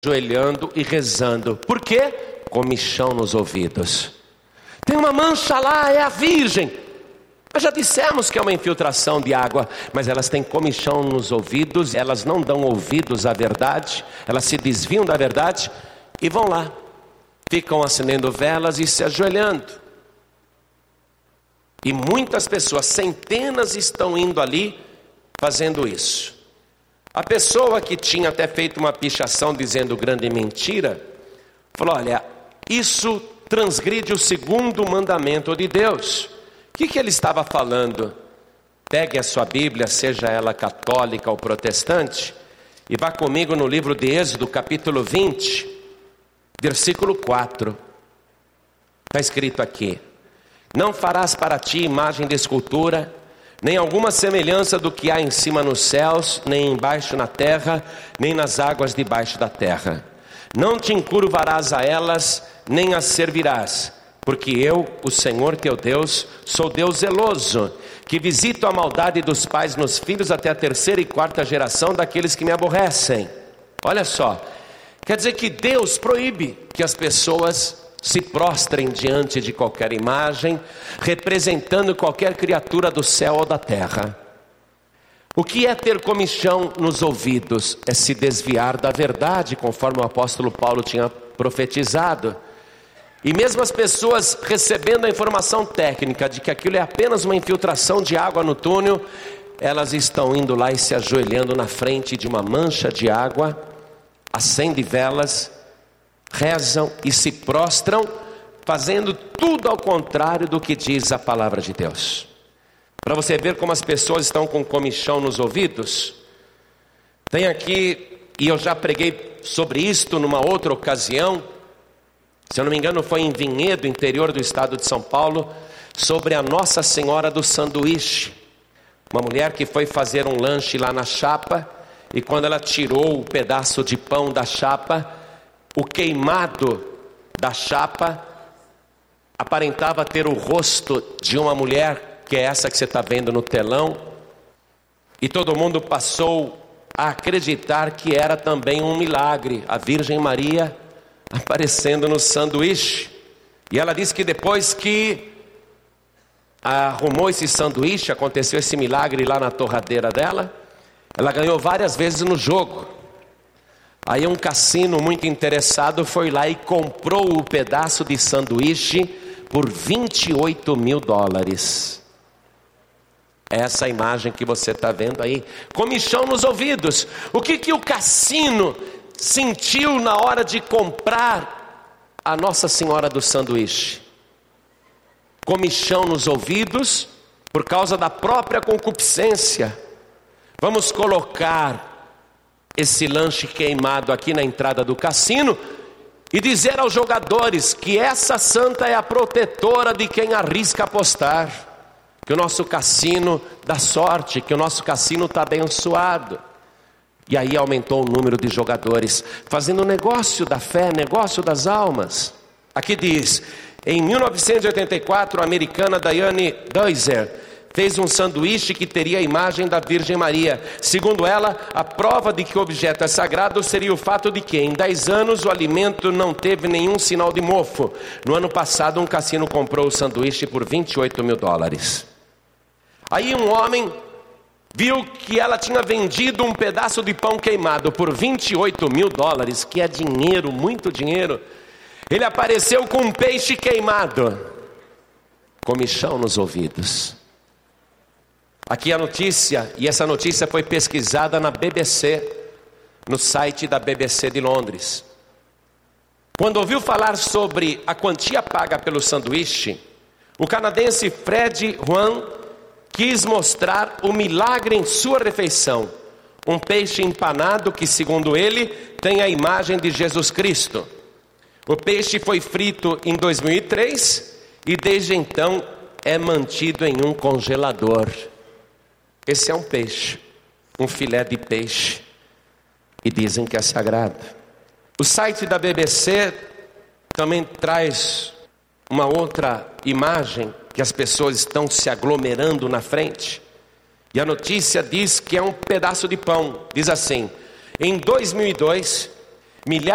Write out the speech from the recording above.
ajoelhando e rezando. Por quê? Comichão nos ouvidos. Tem uma mancha lá, é a Virgem. Nós já dissemos que é uma infiltração de água, mas elas têm comichão nos ouvidos, elas não dão ouvidos à verdade, elas se desviam da verdade e vão lá, ficam acendendo velas e se ajoelhando. E muitas pessoas, centenas, estão indo ali fazendo isso. A pessoa que tinha até feito uma pichação dizendo grande mentira, falou: olha, isso transgride o segundo mandamento de Deus. O que ele estava falando? Pegue a sua Bíblia, seja ela católica ou protestante, e vá comigo no livro de Êxodo, capítulo 20, versículo 4. Está escrito aqui: não farás para ti imagem de escultura, nem alguma semelhança do que há em cima nos céus, nem embaixo na terra, nem nas águas debaixo da terra. Não te encurvarás a elas, nem as servirás, porque eu, o Senhor teu Deus, sou Deus zeloso, que visito a maldade dos pais nos filhos até a 3ª e 4ª geração daqueles que me aborrecem. Olha só, quer dizer que Deus proíbe que as pessoas se prostrem diante de qualquer imagem, representando qualquer criatura do céu ou da terra. O que é ter comichão nos ouvidos? É se desviar da verdade, conforme o apóstolo Paulo tinha profetizado. E mesmo as pessoas recebendo a informação técnica de que aquilo é apenas uma infiltração de água no túnel, elas estão indo lá e se ajoelhando na frente de uma mancha de água, acendem velas, rezam e se prostram, fazendo tudo ao contrário do que diz a palavra de Deus. Para você ver como as pessoas estão com comichão nos ouvidos, tem aqui, e eu já preguei sobre isto numa outra ocasião, se eu não me engano foi em Vinhedo, interior do estado de São Paulo, sobre a Nossa Senhora do Sanduíche. Uma mulher que foi fazer um lanche lá na chapa, e quando ela tirou o pedaço de pão da chapa, o queimado da chapa aparentava ter o rosto de uma mulher, que é essa que você está vendo no telão, e todo mundo passou a acreditar que era também um milagre, a Virgem Maria aparecendo no sanduíche. E ela disse que depois que arrumou esse sanduíche, aconteceu esse milagre lá na torradeira dela, ela ganhou várias vezes no jogo. Aí um cassino muito interessado foi lá e comprou o pedaço de sanduíche por $28 mil. Essa imagem que você está vendo aí, comichão nos ouvidos. O que o cassino sentiu na hora de comprar a Nossa Senhora do Sanduíche? Comichão nos ouvidos por causa da própria concupiscência. Vamos colocar esse lanche queimado aqui na entrada do cassino e dizer aos jogadores que essa santa é a protetora de quem arrisca apostar, que o nosso cassino dá sorte, que o nosso cassino está abençoado. E aí aumentou o número de jogadores fazendo negócio da fé, negócio das almas. Aqui diz: em 1984 a americana Diane Deuser fez um sanduíche que teria a imagem da Virgem Maria. Segundo ela, a prova de que o objeto é sagrado seria o fato de que em 10 anos o alimento não teve nenhum sinal de mofo. No ano passado um cassino comprou o sanduíche por $28 mil. Aí um homem viu que ela tinha vendido um pedaço de pão queimado por $28 mil, que é dinheiro, muito dinheiro. Ele apareceu com um peixe queimado. Comichão nos ouvidos. Aqui a notícia, e essa notícia foi pesquisada na BBC, no site da BBC de Londres. Quando ouviu falar sobre a quantia paga pelo sanduíche, o canadense Fred Juan quis mostrar o milagre em sua refeição. Um peixe empanado que, segundo ele, tem a imagem de Jesus Cristo. O peixe foi frito em 2003 e desde então é mantido em um congelador. Esse é um peixe, um filé de peixe, e dizem que é sagrado. O site da BBC também traz uma outra imagem que as pessoas estão se aglomerando na frente. E a notícia diz que é um pedaço de pão. Diz assim: em 2002, milhares